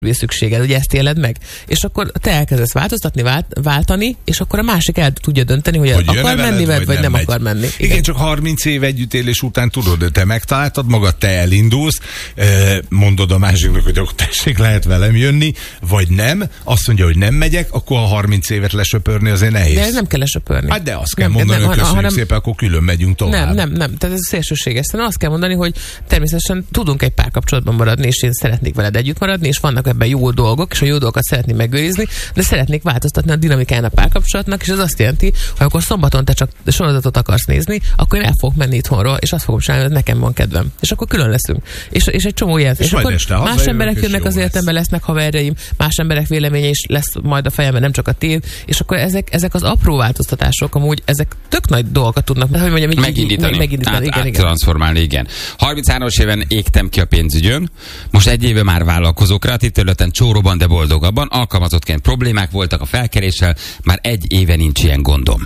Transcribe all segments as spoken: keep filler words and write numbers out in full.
szükséged, hogy ezt éled meg. És akkor te elkezdesz változtatni, vált, váltani, és akkor a másik el tudja dönteni, hogy, hogy akar menni, vagy, vagy nem, nem akar menni. Igen. Igen, csak harminc év együttélés után tudod, te megtaláltad magad, te elindulsz, mondod a másiknak, hogy akkor tessék, lehet velem jönni, vagy nem, azt mondja, hogy nem megyek, akkor a harminc évet lesöpörni azért nehéz. De ez nem kell lesöpörni. Hát de azt kell nem, mondani, nem, hogy köszönjük hanem, szépen, akkor külön megyünk tovább. Nem, nem, nem, tehát ez szélsőséges. Szóval azt kell mondani, hogy természetesen tudunk egy párkapcsolatban maradni, és én szeretnék veled együtt maradni, és vannak ebben jó dolgok, és a jó dolgokat szeretnék megőrizni, de szeretnék változtatni a dinamikán a párkapcsolatnak, és ez azt jelenti, hogy akkor szombaton te csak sorozatot akarsz nézni, akkor én el fogok menni itthonról, és azt fogom csinálni, hogy nekem van kedvem. És akkor külön leszünk. És, és egy csomó ilyen. És, és akkor más emberek jönnek az életemben, lesznek haverjaim, más emberek véleménye is lesz majd a fejemben, nem csak a tiéd, és akkor ezek, ezek az apró változtatások, amúgy ezek tök nagy dolgokat tudnak, hogy mondjam, így, megindítani, megindítani át, igen, igen. transformálni, igen. harminchárom éven égtem ki a pénzügyön, most egy éve már vállalkozó, kreatív területen csóróban, de boldogabban, alkalmazottként problémák voltak a felkeréssel, már egy éve nincs ilyen gondom.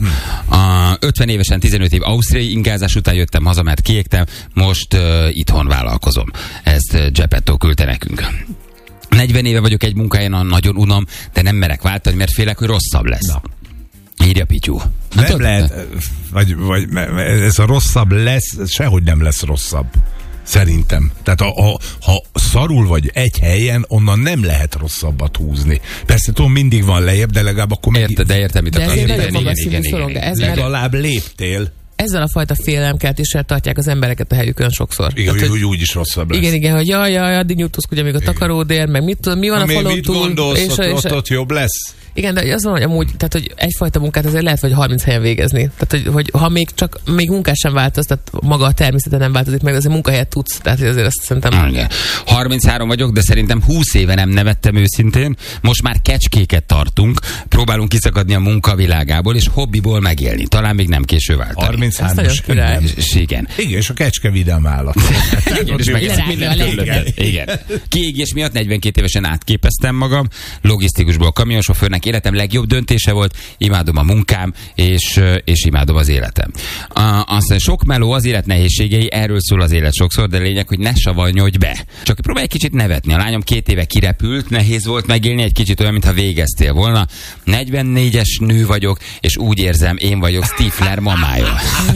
A ötven évesen tizenöt év ausztriai ingázás után jöttem haza, mert kiégtem, most uh, itthon vállalkozom. Ezt uh, Geppetto küldte nekünk. negyven éve vagyok egy munkahelyen, nagyon unom, de nem merek váltani, mert félek, hogy rosszabb lesz. Na. Írja Pityu. Hát nem lehet, vagy, vagy ez a rosszabb lesz, ez sehogy nem lesz rosszabb. Szerintem. Tehát a, a, ha szarul vagy egy helyen, onnan nem lehet rosszabbat húzni. Persze tudom, mindig van lejjebb, de legalább akkor meg... Érte, de értem, mit akarsz. Igen, igen, igen, igen, igen. Legalább léptél. Ezzel a fajta félelemkeltéssel tartják az embereket a helyükön sokszor. Igen, tehát, hogy úgy is rosszabb lesz. Igen, igen, hogy jaj, jaj, addig nyugtózkodj, amíg a takaródér, meg mit tudom, mi van a falon mit túl. Gondolsz, és, ott, és, ott, ott jobb lesz? Igen, de az van, hogy amúgy, tehát, hogy egyfajta munkát azért lehet, hogy harminc helyen végezni. Tehát, hogy, hogy ha még csak még munkás sem változ, tehát maga a természete nem változik meg, azért munkahelyet tudsz. Tehát azért azt szerintem... Igen. harminchárom vagyok, de szerintem húsz éve nem nevettem őszintén. Most már kecskéket tartunk, próbálunk kiszakadni a munkavilágából, és hobbiból megélni. Talán még nem késő váltani. harminchárom Igen. Igen, és a kecske vidám állat. Igen, és megeszik minden körülötted. Igen. Kiégés miatt negyvenkét évesen átképeztem magam, logisztikusból kamionsofőrnek. Életem legjobb döntése volt, imádom a munkám, és, és imádom az életem. Aztán sok meló, az élet nehézségei, erről szól az élet sokszor, de lényeg, hogy ne savanyodj be. Csak próbálj egy kicsit nevetni. A lányom két éve kirepült, nehéz volt megélni, egy kicsit olyan, mintha végeztél volna. negyvennégyes nő vagyok, és úgy érzem, én vagyok Stifler mamája.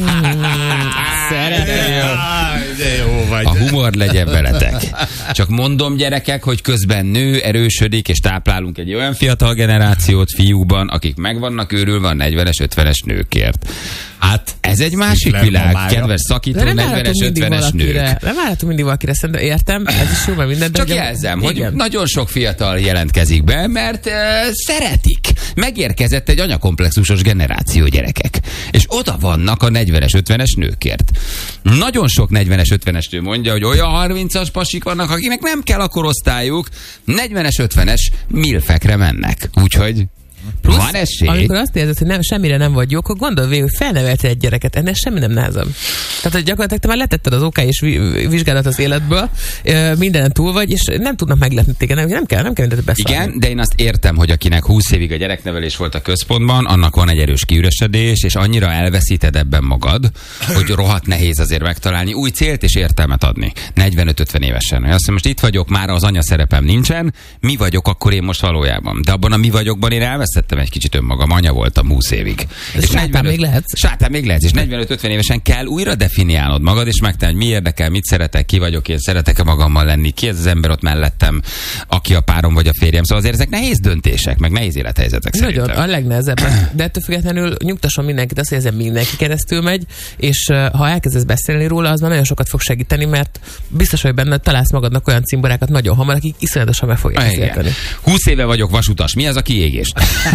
A humor legyen veletek. Csak mondom, gyerekek, hogy közben nő, erősödik, és táplálunk egy olyan fiatal generációt fiúkban, akik meg vannak őrülve a negyvenes, ötvenes nőkért. Hát ez egy másik világ, mamája. Kedves szakító, negyvenes, ötvenes nők. Nem várhatunk mindig valakire, szerintem értem, ez is jó, mert minden. Csak jelzem, hogy igen. Nagyon sok fiatal jelentkezik be, mert uh, szeretik. Megérkezett egy anyakomplexusos generáció, gyerekek. És oda vannak a negyvenes, ötvenes nőkért. Nagyon sok negyvenes, ötvenes nő mondja, hogy olyan harmincas pasik vannak, akiknek nem kell a korosztályuk, negyvenes, ötvenes milfekre mennek. Úgyhogy plusz, van esély. Amikor azt érzed, hogy nem, semmire nem vagy jó, akkor gondolj végül, hogy felneveltél egy gyereket, ennek semmi nem nehezebb. Tehát, hogy gyakorlatilag te már letetted az oká és vizsgálat az életből, mindenen túl vagy, és nem tudnak meglepni téged, nem, nem kell, nem kell mindent beszélni. Igen, de én azt értem, hogy akinek húsz évig a gyereknevelés volt a központban, annak van egy erős kiüresedés, és annyira elveszíted ebben magad, hogy rohadt nehéz azért megtalálni új célt és értelmet adni. negyvenöt-ötven évesen. Azt mondom, most itt vagyok, már az anya szerepem nincsen, mi vagyok akkor én most valójában. De abban a mi vagyokban én elvesztettem egy kicsit önmagam, anya voltam húsz évig. És sátán még lehetsz. Sátán még lehetsz, és negyvenöt-ötven évesen kell újra definiálnod magad, és megtenni, hogy mi érdekel, mit szeretek, ki vagyok én, szeretek-e magammal lenni, ki ez az ember ott mellettem, aki a párom vagy a férjem. Szóval azért ezek nehéz döntések, meg nehéz élethelyzetek szerintem. Nagyon, a legnehezebb. De ettől függetlenül nyugtasson mindenkit, azt, hogy ezen mindenki keresztül megy, és ha elkezdesz beszélni róla, az már nagyon sokat fog segíteni, mert biztos, hogy benne találsz magadnak olyan cimborákat nagyon hamar, akik iszonyatosan meg fogják érteni. húsz éve vagyok vasutas, mi az a kiégés?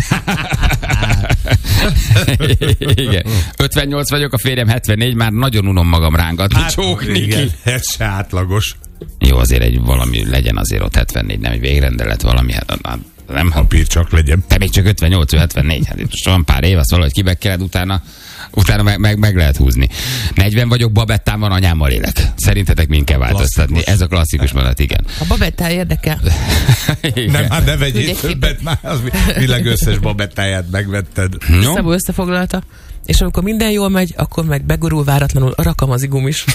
Igen. ötvennyolc vagyok, a férjem hetvennégy, már nagyon unom magam rángatni, hát, csókni igen, ez se átlagos. Jó, azért egy valami legyen azért ott hetvennégy, nem egy végrendelet valami, hát, nem papír csak legyen. Te még csak ötvennyolc, hetvennégy, hát most van pár év, azt valahogy kibekkeled, utána utána meg, meg, meg lehet húzni. negyven vagyok, Babettán van, anyámmal élek. Szerintetek mind kell változtatni. Klasszikus. Ez a klasszikus mondat, igen. A Babettán érdekel. Nem, hát ne vegyél többet, már az világ összes Babettáját megvetted. No? Szabó összefoglalta. és amikor minden jól megy, akkor meg begurul váratlanul a rakamazigum is.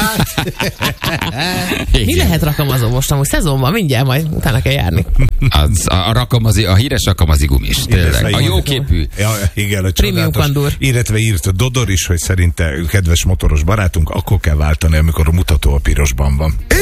Mi lehet rakamazó most amúgy? Szezonban mindjárt majd utána kell járni. Az, a, a, rakamazi, a híres rakamazigum is, tényleg. A jóképű. Ja, igen, a Premium csodálatos. kandúr. Illetve írt a Dodor is, hogy szerinte kedves motoros barátunk, akkor kell váltani, amikor a mutató a pirosban van.